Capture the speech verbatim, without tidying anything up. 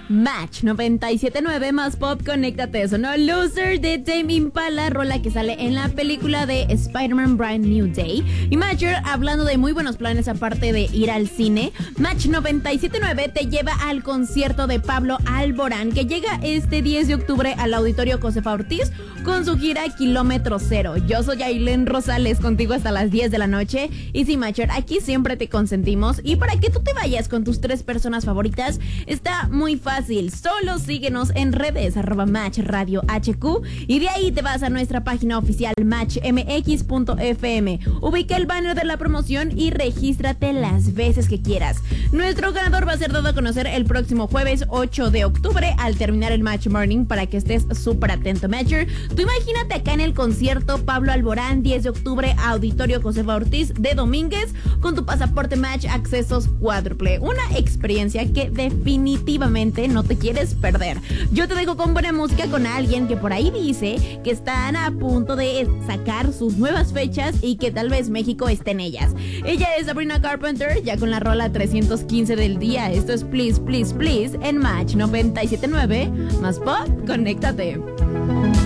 Match noventa y siete punto nueve más pop, conéctate. Sonó Loser de Tame Impala, rola que sale en la película de Spider-Man Brand New Day. Y Matcher, hablando de muy buenos planes aparte de ir al cine, Match noventa y siete punto nueve te lleva al concierto de Pablo Alborán, que llega este diez de octubre al Auditorio Josefa Ortiz con su gira Kilómetro Cero. Yo soy Ailén Rosales, contigo hasta las diez de la noche. Y sí, Matcher, aquí siempre te consentimos. Y para que tú te vayas con tus tres personas favoritas, está muy fácil. Solo síguenos en redes, arroba Match Radio H Q, y de ahí te vas a nuestra página oficial match m x punto f m. Ubica el banner de la promoción y regístrate las veces que quieras. Nuestro ganador va a ser dado a conocer el próximo jueves ocho de octubre al terminar el Match Morning, para que estés súper atento, Matcher. Tú imagínate acá en el concierto Pablo Alborán, diez de octubre, Auditorio Josefa Ortiz de Domínguez, con tu pasaporte Match, accesos cuádruple. Una experiencia que definitivamente no te quieres perder. Yo te dejo con buena música, con alguien que por ahí dice que están a punto de sacar sus nuevas fechas y que tal vez México esté en ellas. Ella es Sabrina Carpenter, ya con la rola trescientos quince del día. Esto es Please, Please, Please en Match noventa y siete punto nueve más pop, conéctate.